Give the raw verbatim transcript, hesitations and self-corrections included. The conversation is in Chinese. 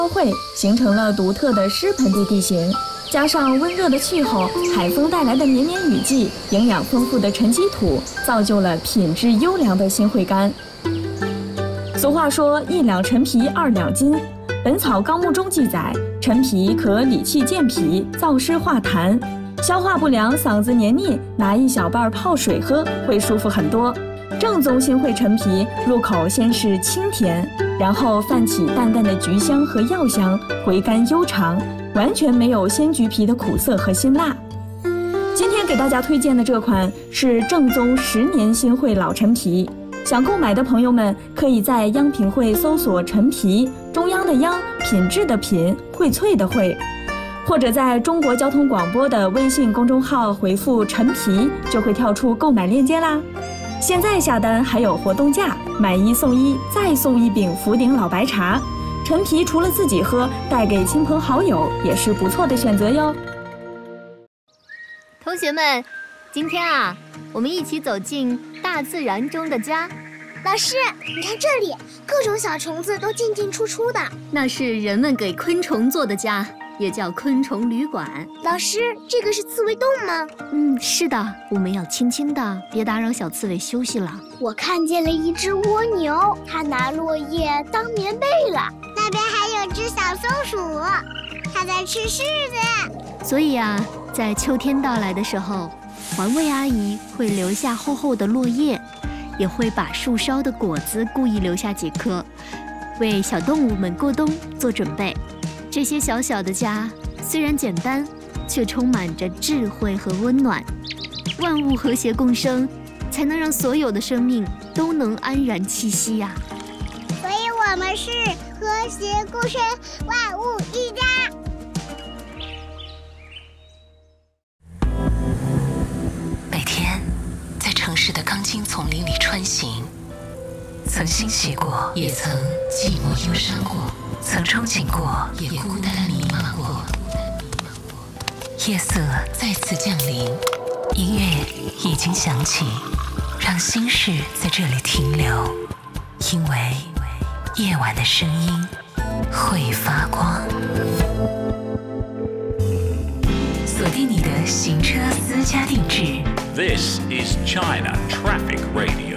交汇，形成了独特的湿盆地地形。加上温热的气候，海风带来的绵绵雨季，营养丰富的沉积土，造就了品质优良的新会柑。俗话说一两陈皮二两金，《本草纲目》中记载，陈皮可理气健脾、燥湿化痰，消化不良、嗓子黏腻，拿一小瓣泡水喝会舒服很多。正宗新会陈皮入口先是清甜，然后泛起淡淡的橘香和药香，回甘悠长，完全没有鲜橘皮的苦涩和辛辣。今天给大家推荐的这款是正宗十年新会老陈皮，想购买的朋友们可以在央品汇搜索陈皮，中央的央，品质的品，荟萃的荟，或者在中国交通广播的微信公众号回复陈皮，就会跳出购买链接啦。现在下单还有活动价，买一送一，再送一饼福鼎老白茶。陈皮除了自己喝，带给亲朋好友也是不错的选择哟。 同学们，今天啊，我们一起走进大自然中的家。 老师，你看这里，各种小虫子都进进出出的。 那是人们给昆虫做的家，也叫昆虫旅馆。 老师，这个是刺猬洞吗？ 嗯，是的，我们要轻轻的，别打扰小刺猬休息了。 我看见了一只蜗牛，它拿落叶当棉被了。 那边还有只小松鼠，它在吃柿子。 所以啊，在秋天到来的时候，环卫阿姨会留下厚厚的落叶，也会把树梢的果子故意留下几颗，为小动物们过冬做准备。这些小小的家虽然简单，却充满着智慧和温暖。万物和谐共生，才能让所有的生命都能安然栖息呀、啊。 所以我们是和谐共生，万物一家。 每天在城市的钢筋丛林里穿行，曾欣喜过，也曾寂寞忧伤过，曾憧憬过，也孤单迷茫过。夜色再次降临，音乐已经响起，让心事在这里停留，因为夜晚的声音会发光。锁定你的行车私家定制。 This is China Traffic Radio.